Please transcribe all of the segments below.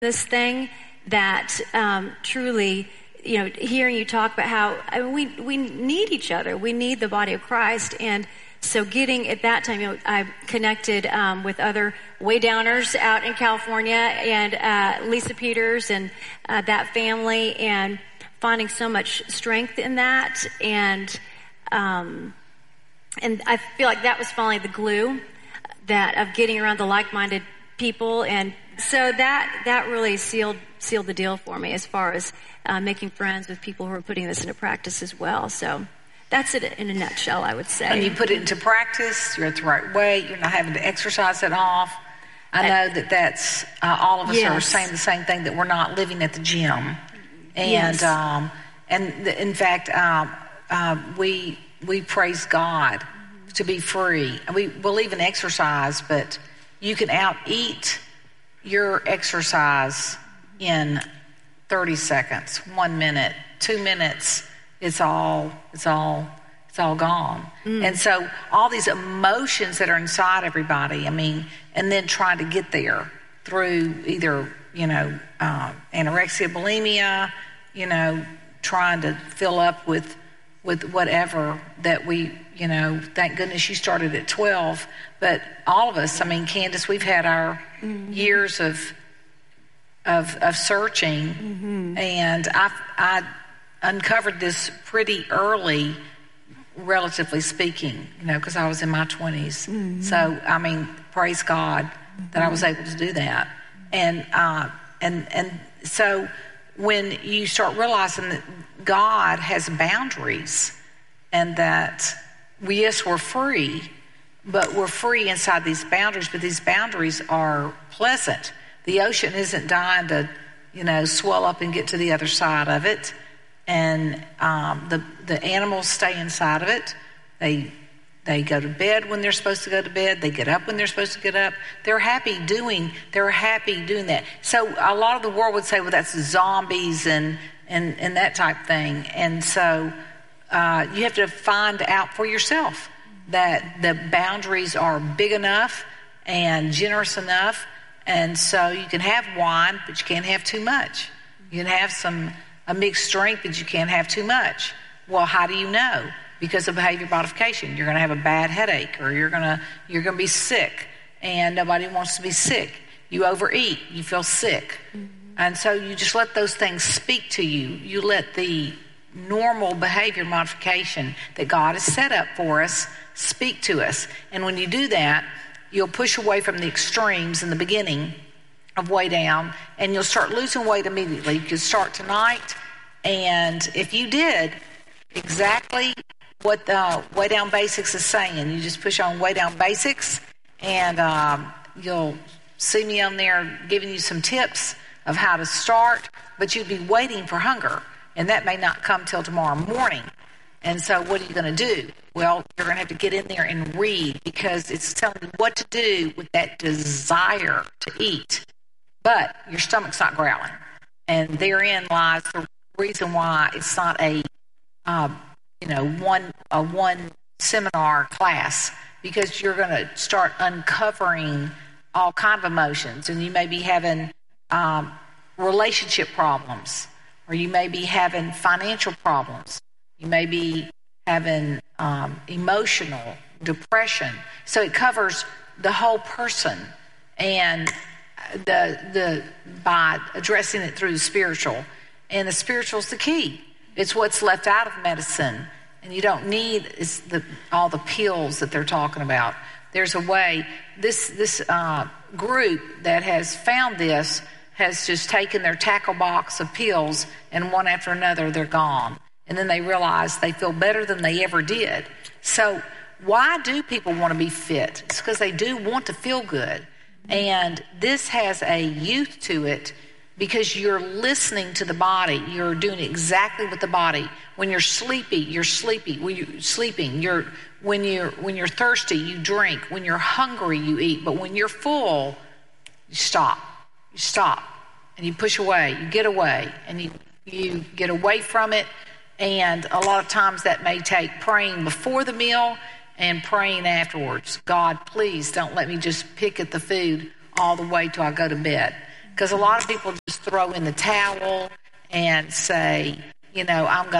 this thing that truly, hearing you talk about how we need each other. We need the body of Christ. And so getting at that time, I connected with other way downers out in California and Lisa Peters and that family, and finding so much strength in that. And I feel like that was finally the glue of getting around the like-minded people. And so that really sealed the deal for me as far as making friends with people who are putting this into practice as well. So that's it in a nutshell, I would say. And you put it into practice, you're at the right weight, you're not having to exercise it off. I know that's all of us are saying the same thing, that we're not living at the gym. And and in fact, we praise God to be free. We believe in exercise, but you can out-eat your exercise in 30 seconds, 1 minute, 2 minutes. It's all gone. And so all these emotions that are inside everybody, and then trying to get there through either, anorexia, bulimia, trying to fill up with whatever that we, thank goodness you started at 12. But all of us, Candace, we've had our years of searching, and I uncovered this pretty early, relatively speaking, because I was in my 20s. So, praise God that I was able to do that. And so when you start realizing that God has boundaries, and that we're free, but we're free inside these boundaries, but these boundaries are pleasant. The ocean isn't dying to, swell up and get to the other side of it. And the animals stay inside of it. They go to bed when they're supposed to go to bed. They get up when they're supposed to get up. They're happy doing that. So a lot of the world would say, well, that's zombies and that type thing. And so you have to find out for yourself that the boundaries are big enough and generous enough. And so you can have wine, but you can't have too much. You can have a mixed drink, but you can't have too much. Well, how do you know? Because of behavior modification. You're going to have a bad headache, or you're going to be sick, and nobody wants to be sick. You overeat, you feel sick. And so you just let those things speak to you. You let the normal behavior modification that God has set up for us speak to us. And when you do that, you'll push away from the extremes in the beginning of way down, and you'll start losing weight immediately. You can start tonight, and if you did exactly what the Way Down Basics is saying, you just push on Way Down Basics, and you'll see me on there giving you some tips of how to start, but you'd be waiting for hunger, and that may not come till tomorrow morning. And so what are you going to do? Well, you're going to have to get in there and read, because it's telling you what to do with that desire to eat. But your stomach's not growling. And therein lies the reason why it's not a one seminar class, because you're going to start uncovering all kinds of emotions. And you may be having relationship problems, or you may be having financial problems. You may be having emotional depression. So it covers the whole person, and by addressing it through the spiritual. And the spiritual is the key. It's what's left out of medicine, and you don't need all the pills that they're talking about. There's a way. This group that has found this has just taken their tackle box of pills, and one after another they're gone. And then they realize they feel better than they ever did. So why do people want to be fit? It's because they do want to feel good. And this has a youth to it, because you're listening to the body. You're doing exactly what the body. When you're sleepy, you're sleepy. When you're sleeping, when you're thirsty, you drink. When you're hungry, you eat. But when you're full, you stop. You stop, and you push away. You get away, and you get away from it. And a lot of times that may take praying before the meal and praying afterwards. God, please don't let me just pick at the food all the way till I go to bed. Because a lot of people just throw in the towel and say, I've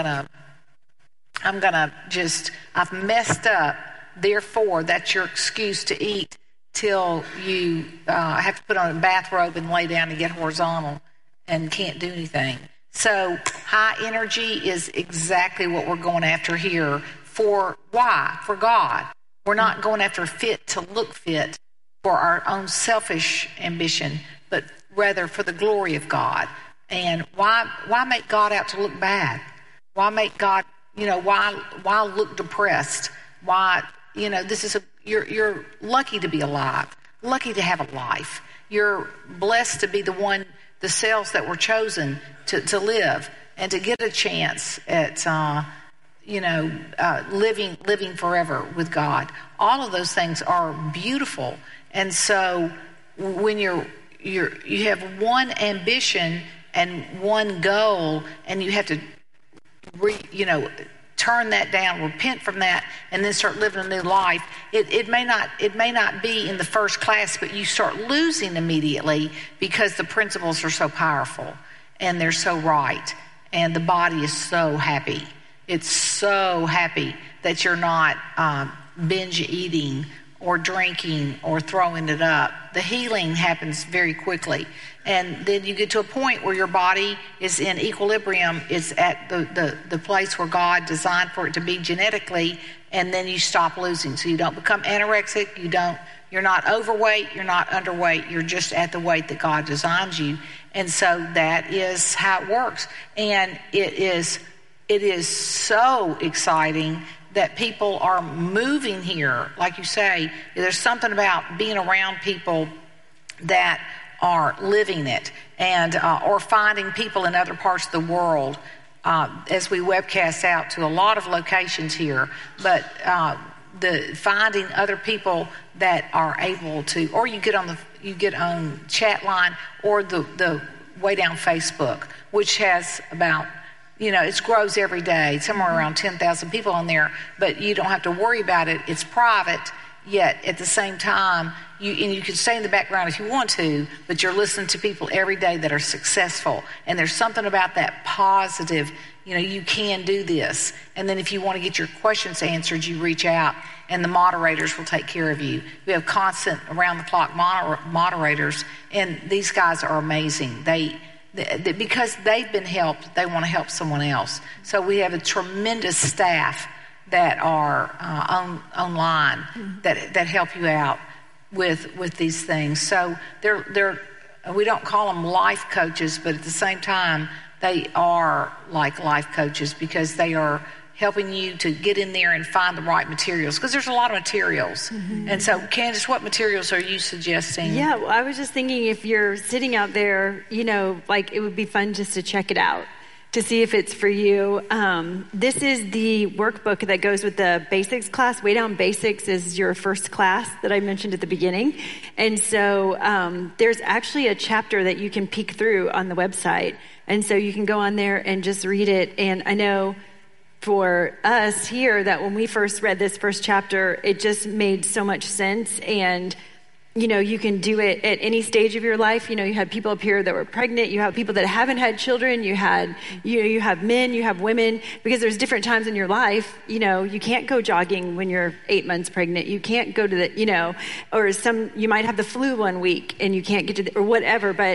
messed up. Therefore, that's your excuse to eat till you have to put on a bathrobe and lay down and get horizontal and can't do anything. So high energy is exactly what we're going after here. For why? For God. We're not going after fit to look fit for our own selfish ambition, but rather for the glory of God. And why make God out to look bad? Why make God, why look depressed? Why, you're lucky to be alive, lucky to have a life. You're blessed to be the cells that were chosen to live and to get a chance at, living forever with God. All of those things are beautiful. And so when you have one ambition and one goal, and you have to turn that down, repent from that, and then start living a new life. It may not be in the first class, but you start losing immediately because the principles are so powerful and they're so right, and the body is so happy. It's so happy that you're not binge eating or drinking or throwing it up. The healing happens very quickly. And then you get to a point where your body is in equilibrium. It's at the place where God designed for it to be genetically, and then you stop losing. So you don't become anorexic, you're not overweight, you're not underweight, you're just at the weight that God designed you. And so that is how it works. And it is so exciting that people are moving here. Like you say, there's something about being around people that are living it, and or finding people in other parts of the world as we webcast out to a lot of locations here, but the finding other people that are able to, or you get on chat line or the Way Down Facebook, which has about, it grows every day, somewhere around 10,000 people on there, but you don't have to worry about it. It's private, yet at the same time, you can stay in the background if you want to, but you're listening to people every day that are successful. And there's something about that positive, you can do this. And then if you want to get your questions answered, you reach out and the moderators will take care of you. We have constant around-the-clock moderators, and these guys are amazing. Because they've been helped, they want to help someone else. So we have a tremendous staff that are online that help you out with these things. So they're we don't call them life coaches, but at the same time they are like life coaches, because they are helping you to get in there and find the right materials, because there's a lot of materials. And so, Candace, what materials are you suggesting? Yeah, well, I was just thinking, if you're sitting out there, it would be fun just to check it out, to see if it's for you. This is the workbook that goes with the basics class. Way Down Basics is your first class that I mentioned at the beginning. And so there's actually a chapter that you can peek through on the website. And so you can go on there and just read it. And I know for us here that when we first read this first chapter, it just made so much sense. And you can do it at any stage of your life. You had people up here that were pregnant. You have people that haven't had children. You have men, you have women, because there's different times in your life. You can't go jogging when you're 8 months pregnant. You can't go to or you might have the flu one week and you can't get to or whatever. But,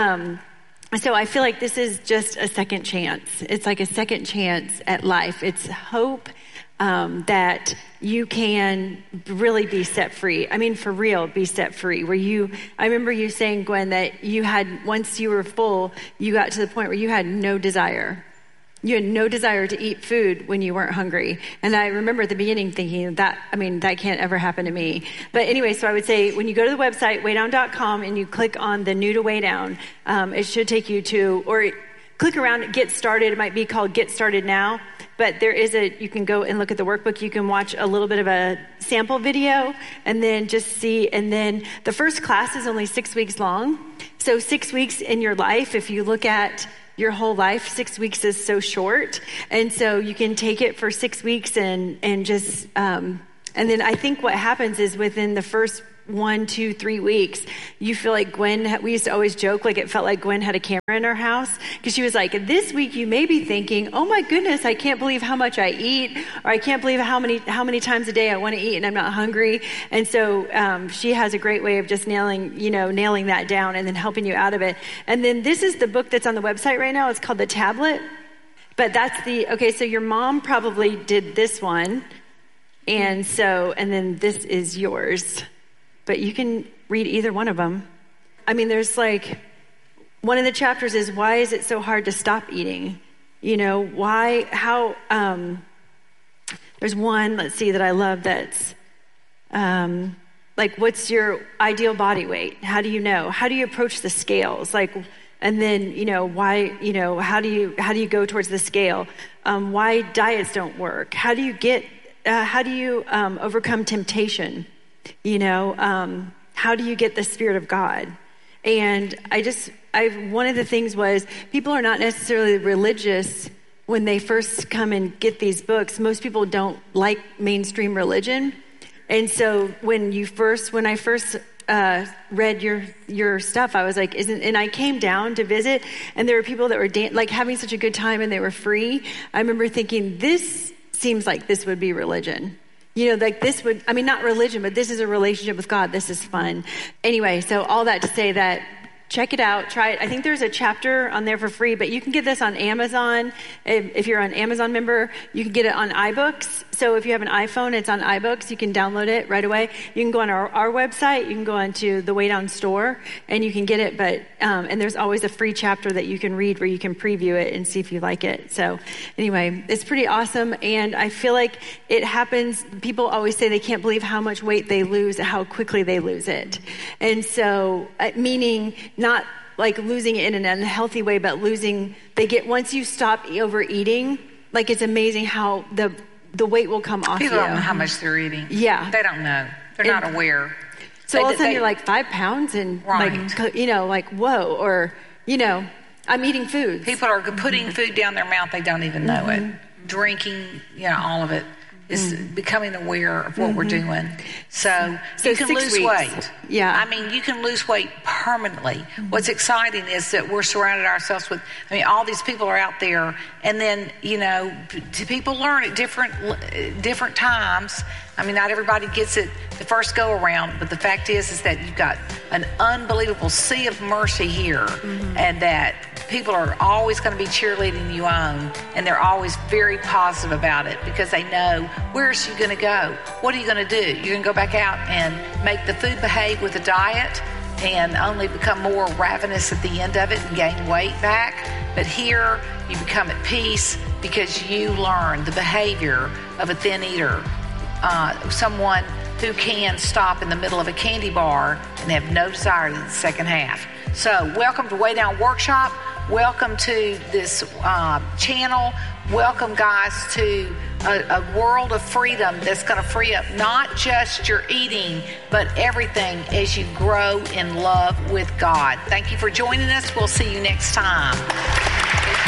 so I feel like this is just a second chance. It's like a second chance at life. It's hope. That you can really be set free. I mean, for real, be set free. I remember you saying, Gwen, that once you were full, you got to the point where you had no desire. You had no desire to eat food when you weren't hungry. And I remember at the beginning thinking that can't ever happen to me. But anyway, so I would say, when you go to the website, waydown.com, and you click on the New to Way Down, it should take you to, or click around, Get Started. It might be called Get Started Now. But you can go and look at the workbook. You can watch a little bit of a sample video and then just see. And then the first class is only 6 weeks long. So 6 weeks in your life, if you look at your whole life, 6 weeks is so short. And so you can take it for 6 weeks and just, and then I think what happens is within the first 1, 2, 3 weeks, you feel like we used to always joke, like it felt like Gwen had a camera in her house, because she was like, this week you may be thinking, oh my goodness, I can't believe how much I eat, or I can't believe how many times a day I want to eat and I'm not hungry. And so she has a great way of just nailing that down and then helping you out of it. And then this is the book that's on the website right now. It's called The Tablet. But so your mom probably did this one. And then this is yours. But you can read either one of them. I mean, there's one of the chapters is, why is it so hard to stop eating? There's one, let's see, that I love that's, what's your ideal body weight? How do you know? How do you approach the scales? And then, why, how do you go towards the scale? Why diets don't work? How do you overcome temptation? How do you get the Spirit of God? And one of the things was, people are not necessarily religious when they first come and get these books. Most people don't like mainstream religion. And so when I first read your stuff, I was like, and I came down to visit, and there were people that were having such a good time, and they were free. I remember thinking, this seems like this would be religion. This would, not religion, but this is a relationship with God. This is fun. Anyway, so all that to say that, check it out, try it. I think there's a chapter on there for free, but you can get this on Amazon. If you're an Amazon member, you can get it on iBooks. So if you have an iPhone, it's on iBooks. You can download it right away. You can go on our website. You can go onto the Way Down store, and you can get it. But and there's always a free chapter that you can read where you can preview it and see if you like it. So anyway, it's pretty awesome. And I feel like it happens. People always say they can't believe how much weight they lose, how quickly they lose it. And so, meaning not like losing it in an unhealthy way, but once you stop overeating, it's amazing how the weight will come off People you. don't know how much they're eating. Yeah. They don't know. They're not aware. So all of a sudden you're 5 pounds and right. Whoa, or, I'm eating food. People are putting food down their mouth. They don't even know it. Drinking, all of it. Is becoming aware of what we're doing. So you can lose weight. Yeah. You can lose weight permanently. What's exciting is that we're surrounded ourselves with, all these people are out there, and then, people learn at different times. Not everybody gets it the first go around, but the fact is that you've got an unbelievable sea of mercy here, and that people are always going to be cheerleading you on, and they're always very positive about it because they know, where's you going to go? What are you going to do? You're going to go back out and make the food behave with a diet and only become more ravenous at the end of it and gain weight back. But here you become at peace because you learn the behavior of a thin eater, someone who can stop in the middle of a candy bar and have no desire to the second half. So welcome to Way Down Workshop. Welcome to this channel. Welcome, guys, to a world of freedom that's going to free up not just your eating, but everything as you grow in love with God. Thank you for joining us. We'll see you next time.